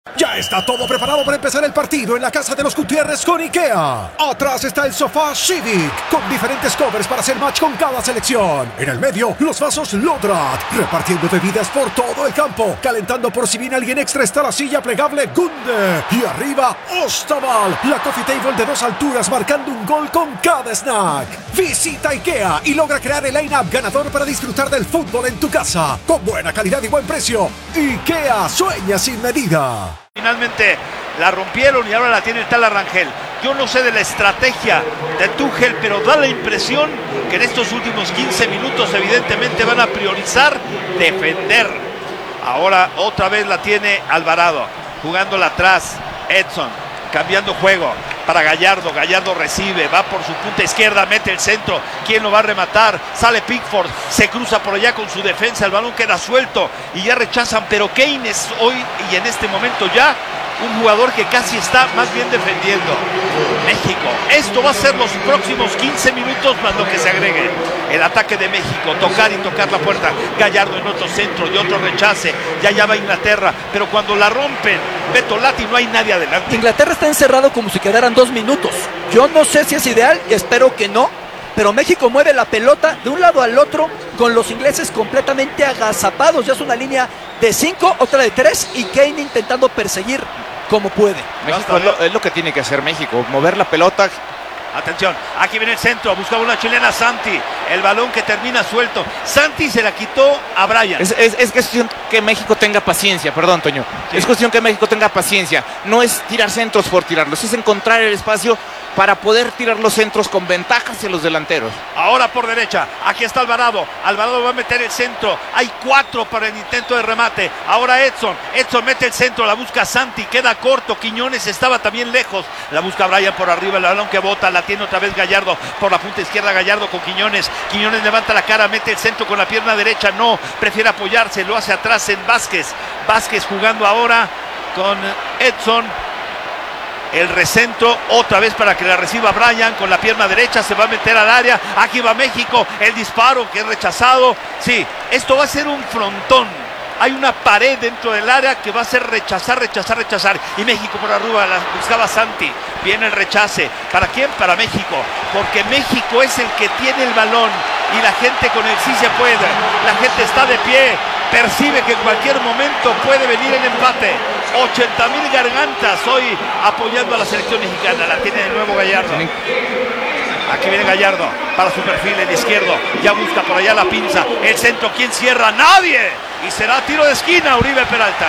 Ya está todo preparado para empezar el partido en la casa de los Gutiérrez con IKEA. Atrás está el sofá Civic, con diferentes covers para hacer match con cada selección. En el medio, los vasos Lodrat, repartiendo bebidas por todo el campo. Calentando por si viene alguien extra está la silla plegable Gunde. Y arriba, Ostaval, la coffee table de 2 alturas marcando un gol con cada snack. Visita IKEA y logra crear el line-up ganador para disfrutar del fútbol en tu casa. Con buena calidad y buen precio. IKEA sueña sin medida. Finalmente la rompieron y ahora la tiene Tala Rangel. Yo no sé de la estrategia de Tuchel, pero da la impresión que en estos últimos 15 minutos evidentemente van a priorizar defender. Ahora otra vez la tiene Alvarado, jugándola atrás. Edson, cambiando juego para Gallardo. Gallardo recibe, va por su punta izquierda, mete el centro. ¿Quién lo va a rematar? Sale Pickford, se cruza por allá con su defensa. El balón queda suelto y ya rechazan. Pero Kane es hoy y en este momento ya un jugador que casi está más bien defendiendo. México, esto va a ser los próximos 15 minutos más lo que se agregue. El ataque de México, tocar y tocar la puerta. Gallardo en otro centro y otro rechace. Ya va Inglaterra, pero cuando la rompen, Beto Lati, no hay nadie adelante. Inglaterra está encerrado como si quedaran 2 minutos. Yo no sé si es ideal, espero que no. Pero México mueve la pelota de un lado al otro con los ingleses completamente agazapados. Ya es una línea de 5, otra de 3 y Kane intentando perseguir como puede. México es lo que tiene que hacer México, mover la pelota. Atención, aquí viene el centro, buscaba una chilena Santi, el balón que termina suelto. Santi se la quitó a Brian. Es cuestión que México tenga paciencia, perdón Toño, sí. Es cuestión que México tenga paciencia, no es tirar centros por tirarlos, es encontrar el espacio para poder tirar los centros con ventaja hacia los delanteros. Ahora por derecha, aquí está Alvarado. Alvarado va a meter el centro. Hay 4 para el intento de remate. Ahora Edson mete el centro, la busca Santi, queda corto. Quiñones estaba también lejos. La busca Brian por arriba, el balón que bota, la tiene otra vez Gallardo. Por la punta izquierda Gallardo con Quiñones. Quiñones levanta la cara, mete el centro con la pierna derecha. No, prefiere apoyarse, lo hace atrás en Vázquez. Vázquez jugando ahora con Edson. El recentro otra vez para que la reciba Brian con la pierna derecha, se va a meter al área, aquí va México, el disparo que es rechazado. Sí, esto va a ser un frontón, hay una pared dentro del área que va a ser rechazar y México por arriba, la buscaba Santi, viene el rechace. ¿Para quién? Para México, porque México es el que tiene el balón y la gente con el sí se puede, la gente está de pie, percibe que en cualquier momento puede venir el empate. 80,000 gargantas hoy apoyando a la selección mexicana. La tiene de nuevo Gallardo. Aquí viene Gallardo para su perfil, el izquierdo. Ya busca por allá la pinza. El centro, ¿quién cierra? ¡Nadie! Y será tiro de esquina, Uribe Peralta.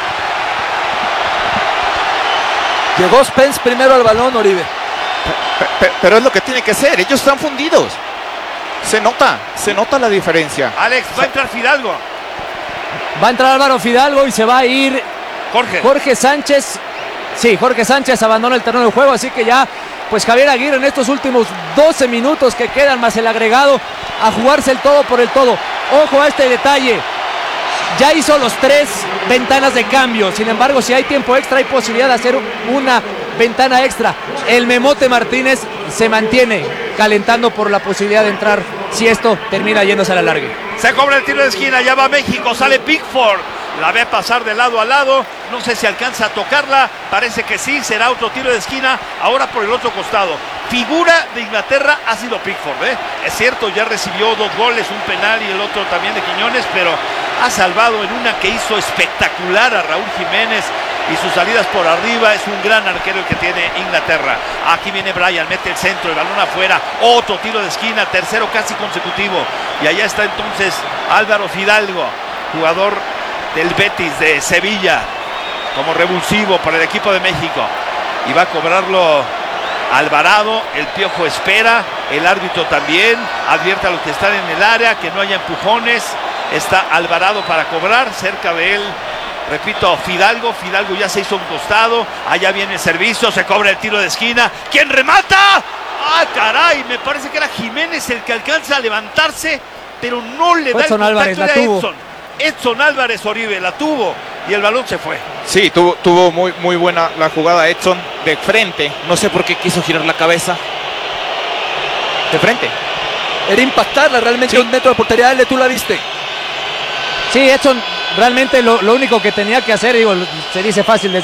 Llegó Spence primero al balón, Uribe. Pero es lo que tiene que ser. Ellos están fundidos. Se nota la diferencia. Alex, va a entrar Fidalgo. Va a entrar Álvaro Fidalgo y se va a ir Jorge Sánchez. Sí, Jorge Sánchez abandona el terreno de juego, así que ya pues Javier Aguirre en estos últimos 12 minutos que quedan más el agregado a jugarse el todo por el todo. Ojo a este detalle, ya hizo los 3 ventanas de cambio, sin embargo si hay tiempo extra hay posibilidad de hacer una ventana extra. El Memote Martínez se mantiene calentando por la posibilidad de entrar si esto termina yéndose a la larga. Se cobra el tiro de esquina, ya va México, sale Pickford. La ve pasar de lado a lado, no sé si alcanza a tocarla, parece que sí, será otro tiro de esquina, ahora por el otro costado. Figura de Inglaterra ha sido Pickford, es cierto, ya recibió 2 goles, un penal y el otro también de Quiñones, pero ha salvado en una que hizo espectacular a Raúl Jiménez y sus salidas por arriba, es un gran arquero el que tiene Inglaterra. Aquí viene Brian, mete el centro, el balón afuera, otro tiro de esquina, tercero casi consecutivo, y allá está entonces Álvaro Fidalgo, jugador del Betis de Sevilla, como revulsivo para el equipo de México, y va a cobrarlo Alvarado. El Piojo espera, el árbitro también advierte a los que están en el área que no haya empujones. Está Alvarado para cobrar, cerca de él, repito, Fidalgo ya se hizo un costado, allá viene el servicio, se cobra el tiro de esquina. ¿Quién remata? ¡Ah, caray! Me parece que era Jiménez el que alcanza a levantarse, pero no le da el contacto a Edson Álvarez. Oribe la tuvo y el balón se fue. Sí, tuvo muy buena la jugada Edson de frente. No sé por qué quiso girar la cabeza. De frente. Era impactarla realmente, sí. 1 metro de portería, tú la viste. Sí, Edson realmente lo único que tenía que hacer, digo, se dice fácil desde